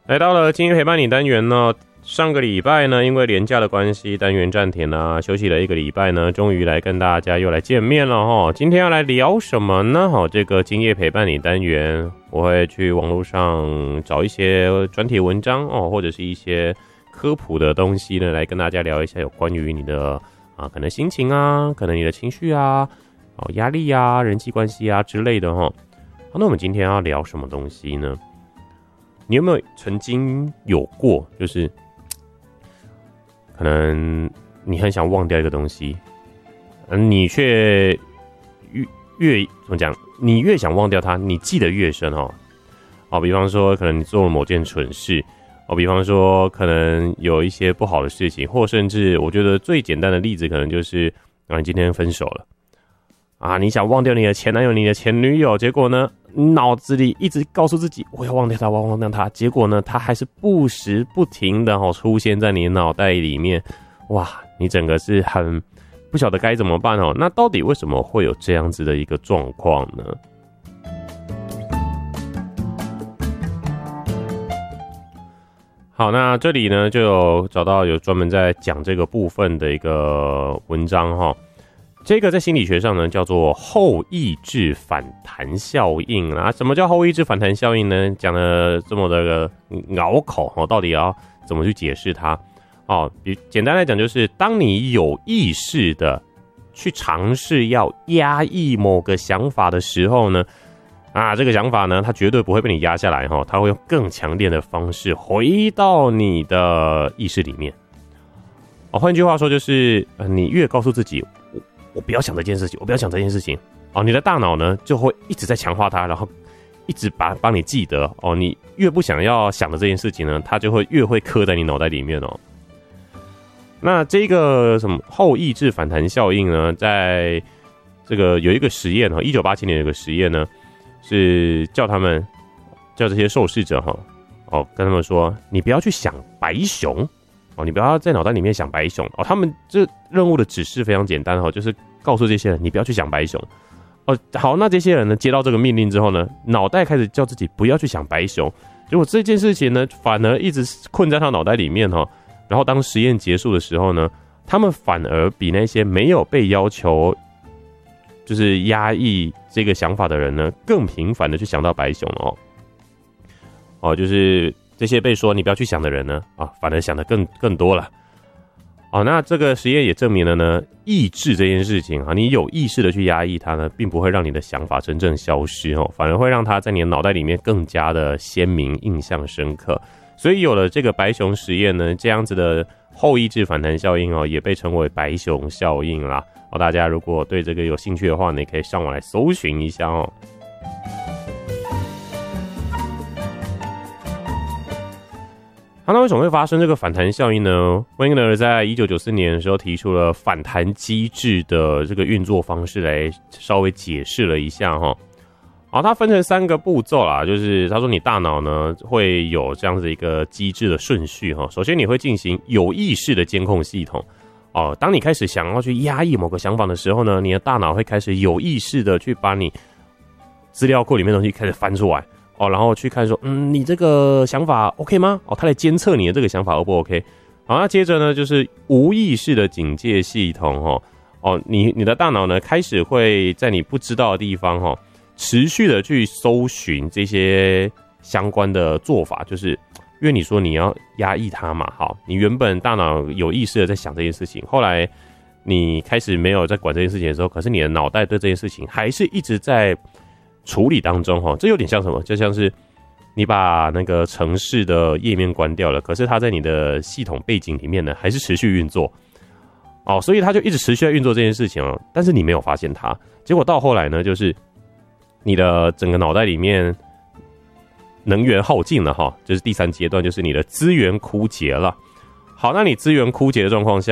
来到了今天陪伴你单元呢，上个礼拜呢，因为连假的关系，单元暂停啊，休息了1个礼拜呢，终于来跟大家又来见面了哈。今天要来聊什么呢？这个今夜陪伴你单元，我会去网络上找一些专题文章哦，或者是一些科普的东西呢，来跟大家聊一下有关于你的可能心情啊，可能你的情绪啊，压力啊，人际关系啊之类的哈。好，那我们今天要聊什么东西呢？你有没有曾经有过，就是可能你很想忘掉一个东西，你却越怎么讲？你越想忘掉它，你记得越深哦。比方说，可能你做了某件蠢事，比方说，可能有一些不好的事情，或甚至我觉得最简单的例子，可能就是你今天分手了。你想忘掉你的前男友、你的前女友，结果呢，脑子里一直告诉自己我要忘掉他，我要忘掉他，结果呢，他还是不时不停的出现在你脑袋里面，哇，你整个是很不晓得该怎么办哦。那到底为什么会有这样子的一个状况呢？好，那这里呢就有找到有专门在讲这个部分的一个文章哈。这个在心理学上呢叫做后抑制反弹效应啊。什么叫后抑制反弹效应呢？讲的这么的拗口到底要怎么去解释它？简单来讲就是当你有意识的去尝试要压抑某个想法的时候呢，这个想法呢它绝对不会被你压下来它会用更强烈的方式回到你的意识里面。换句话说就是你越告诉自己我不要想这件事情，我不要想这件事情你的大脑呢就会一直在强化它，然后一直帮你记得你越不想要想的这件事情呢，它就会越会刻在你脑袋里面那这个什么后抑制反弹效应呢，在这个有一个实验1987年有一个实验呢，是叫这些受试者跟他们说，你不要去想白熊你不要在脑袋里面想白熊他们这任务的指示非常简单就是告诉这些人你不要去想白熊好，那这些人呢接到这个命令之后呢，脑袋开始叫自己不要去想白熊，结果这件事情呢反而一直困在他脑袋里面然后当实验结束的时候呢，他们反而比那些没有被要求就是压抑这个想法的人呢更频繁的去想到白熊就是这些被说你不要去想的人呢反而想的更多了那这个实验也证明了呢，抑制这件事情你有意识的去压抑它呢，并不会让你的想法真正消失反而会让它在你的脑袋里面更加的鲜明、印象深刻。所以有了这个白熊实验呢，这样子的后抑制反弹效应也被称为白熊效应啦大家如果对这个有兴趣的话呢，也可以上网来搜寻一下那为什么会发生这个反弹效应呢？温格尔在1994年的时候提出了反弹机制的这个运作方式来稍微解释了一下它分成3个步骤啦，就是他说你大脑呢会有这样子一个机制的顺序首先你会进行有意识的监控系统当你开始想要去压抑某个想法的时候呢，你的大脑会开始有意识的去把你资料库里面的东西开始翻出来然后去看说你这个想法 OK 吗它来监测你的这个想法 O 不 OK。 好，那接着呢就是无意识的警戒系统你的大脑呢开始会在你不知道的地方持续的去搜寻这些相关的做法，就是因为你说你要压抑它嘛，好，你原本大脑有意识的在想这件事情，后来你开始没有在管这件事情的时候，可是你的脑袋对这件事情还是一直在处理当中这有点像什么？就像是你把那个程式的页面关掉了，可是它在你的系统背景里面呢还是持续运作所以它就一直持续在运作这件事情但是你没有发现它，结果到后来呢，就是你的整个脑袋里面能源耗尽了就是第3阶段，就是你的资源枯竭了。好，那你资源枯竭的状况下